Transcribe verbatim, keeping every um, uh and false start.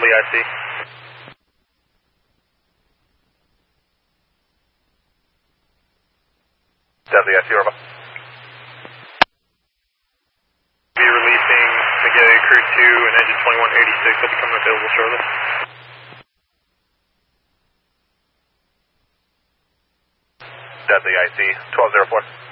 Dudley I C. Dudley I C, over. Be releasing Magalia Crew two and engine twenty-one eighty-six. Will be coming available shortly. Dudley I C, twelve oh four.